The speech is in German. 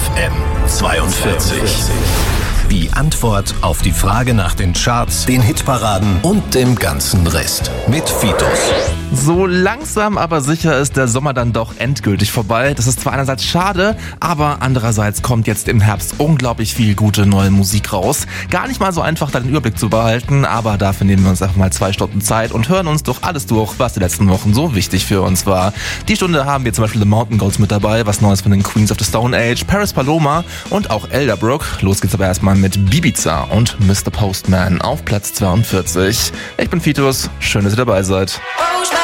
FM 42. Die Antwort auf die Frage nach den Charts, den Hitparaden und dem ganzen Rest mit Fitus. So langsam aber sicher ist der Sommer dann doch endgültig vorbei. Das ist zwar einerseits schade, aber andererseits kommt jetzt im Herbst unglaublich viel gute neue Musik raus. Gar nicht mal so einfach, da den Überblick zu behalten, aber dafür nehmen wir uns einfach mal 2 Stunden Zeit und hören uns durch alles durch, was die letzten Wochen so wichtig für uns war. Die Stunde haben wir zum Beispiel The Mountain Goats mit dabei, was Neues von den Queens of the Stone Age, Paris Paloma und auch Elderbrook. Los geht's aber erstmal mit Bibiza und Mr. Postman auf Platz 42. Ich bin Fitus, schön, dass ihr dabei seid.